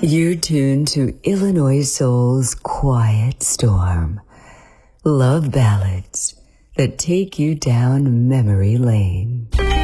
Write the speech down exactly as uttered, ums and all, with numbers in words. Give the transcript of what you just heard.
You're tuned to Illinois Soul's Quiet Storm. Love ballads that take you down memory lane.